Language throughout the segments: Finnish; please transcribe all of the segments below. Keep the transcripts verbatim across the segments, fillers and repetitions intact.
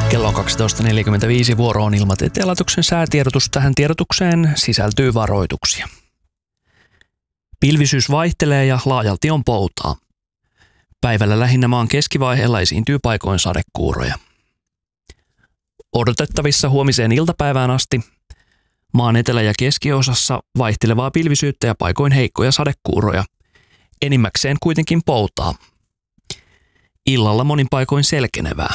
Kello on kaksitoista neljäkymmentäviisi, vuoro on Ilmatieteen laitoksen säätiedotus. Tähän tiedotukseen sisältyy varoituksia. Pilvisyys vaihtelee ja laajalti on poutaa. Päivällä lähinnä maan keskivaiheella esiintyy paikoin sadekuuroja. Odotettavissa huomiseen iltapäivään asti maan etelä- ja keskiosassa vaihtelevaa pilvisyyttä ja paikoin heikkoja sadekuuroja. Enimmäkseen kuitenkin poutaa. Illalla monin paikoin selkenevää.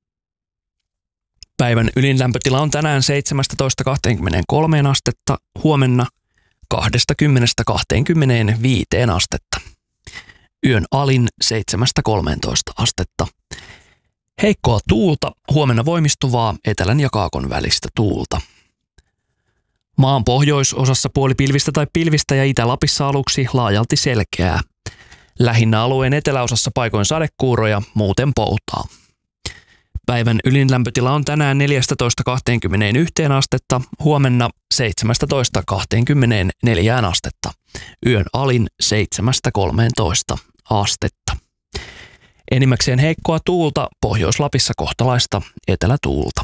Päivän ylin lämpötila on tänään seitsemästätoista kaksikymmentäkolme astetta, huomenna kaksikymmentä kaksikymmentäviisi astetta. Yön alin seitsemästä kolmeentoista astetta. Heikkoa tuulta, huomenna voimistuvaa etelän ja kaakon välistä tuulta. Maan pohjoisosassa puoli pilvistä tai pilvistä ja Itä-Lapissa aluksi laajalti selkeää. Lähinnä alueen eteläosassa paikoin sadekuuroja, muuten poutaa. Päivän ylin lämpötila on tänään neljästätoista kaksikymmentäyksi astetta, huomenna seitsemästätoista kaksikymmentäneljä astetta. Yön alin seitsemästä kolmeentoista astetta. Enimmäkseen heikkoa tuulta, Pohjois-Lapissa kohtalaista etelätuulta.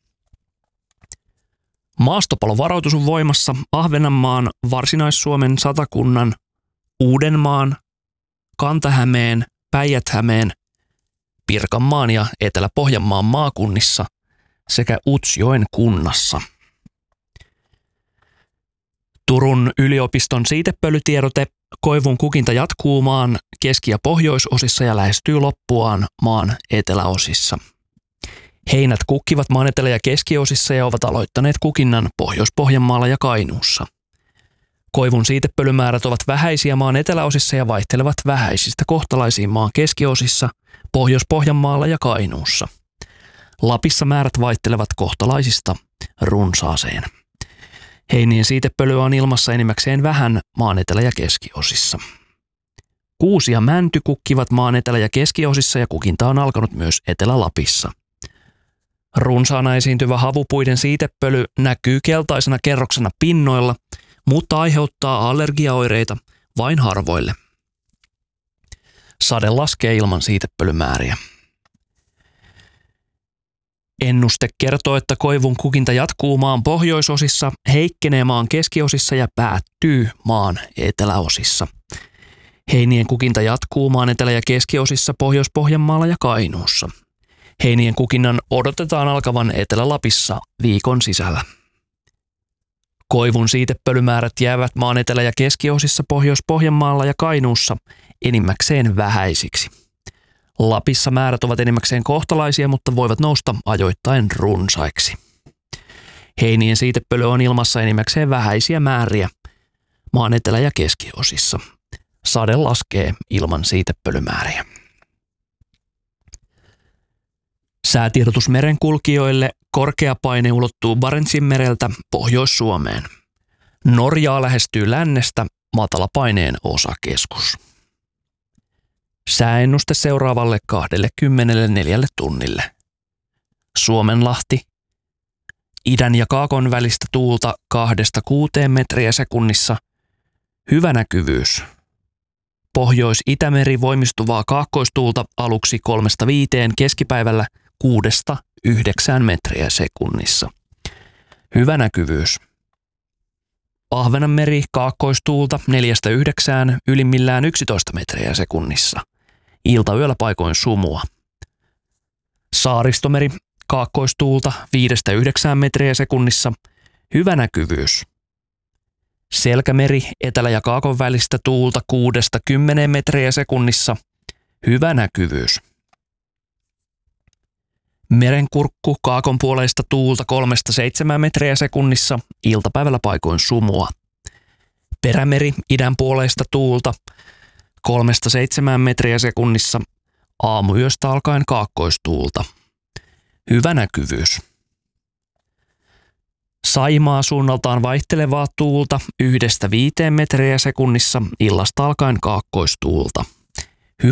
Maastopalovaroitus on voimassa Ahvenanmaan, Varsinais-Suomen, Satakunnan, Uudenmaan, Kanta-Hämeen, Päijät-Hämeen, Pirkanmaan ja Etelä-Pohjanmaan maakunnissa sekä Utsjoen kunnassa. Turun yliopiston siitepölytiedote: koivun kukinta jatkuu maan keski- ja pohjoisosissa ja lähestyy loppuaan maan eteläosissa. Heinät kukkivat maan etelä- ja keskiosissa ja ovat aloittaneet kukinnan Pohjois-Pohjanmaalla ja Kainuussa. Koivun siitepölymäärät ovat vähäisiä maan eteläosissa ja vaihtelevat vähäisistä kohtalaisiin maan keskiosissa, Pohjois-Pohjanmaalla ja Kainuussa. Lapissa määrät vaihtelevat kohtalaisista runsaaseen. Heinien siitepölyä on ilmassa enimmäkseen vähän maan etelä- ja keskiosissa. Kuusi ja mänty kukkivat maan etelä- ja keskiosissa ja kukinta on alkanut myös Etelä-Lapissa. Runsaana esiintyvä havupuiden siitepöly näkyy keltaisena kerroksena pinnoilla, mutta aiheuttaa allergiaoireita vain harvoille. Sade laskee ilman siitepölymääriä. Ennuste kertoo, että koivun kukinta jatkuu maan pohjoisosissa, heikkenee maan keskiosissa ja päättyy maan eteläosissa. Heinien kukinta jatkuu maan etelä- ja keskiosissa, Pohjois-Pohjanmaalla ja Kainuussa. Heinien kukinnan odotetaan alkavan Etelä-Lapissa viikon sisällä. Koivun siitepölymäärät jäävät maan etelä- ja keskiosissa, Pohjois-Pohjanmaalla ja Kainuussa enimmäkseen vähäisiksi. Lapissa määrät ovat enimmäkseen kohtalaisia, mutta voivat nousta ajoittain runsaiksi. Heinien siitepöly on ilmassa enimmäkseen vähäisiä määriä maan etelä- ja keskiosissa. Sade laskee ilman siitepölymääriä. Säätiedotus merenkulkijoille: korkea paine ulottuu Barentsinmereltä Pohjois-Suomeen. Norjaa lähestyy lännestä matalapaineen osakeskus. Sääennuste seuraavalle kaksikymmentäneljä tunnille. Suomenlahti: idän ja kaakon välistä tuulta kahdesta kuuteen metriä sekunnissa. Hyvä näkyvyys. Pohjois-Itämeri voimistuvaa kaakkoistuulta aluksi kolmesta viiteen, keskipäivällä kuudesta yhdeksään metriä sekunnissa. Hyvä näkyvyys. Ahvenanmeri kaakkoistuulta neljästä yhdeksään, ylimmillään yksitoista metriä sekunnissa. Iltayöllä paikoin sumua. Saaristomeri kaakkoistuulta viidestä yhdeksään metriä sekunnissa. Hyvä näkyvyys. Selkämeri etelä- ja kaakon välistä tuulta kuudesta kymmeneen metriä sekunnissa. Hyvä näkyvyys. Merenkurkku kaakon puoleista tuulta kolmesta seitsemään metriä sekunnissa. Iltapäivällä paikoin sumua. Perämeri idän puoleista tuulta kolmesta seitsemään metriä sekunnissa. Aamuyöstä alkaen kaakkoistuulta. Hyvä näkyvyys. Saimaa suunnaltaan vaihtelevaa tuulta yhdestä viiteen metriä sekunnissa, illasta alkaen kaakkoistuulta.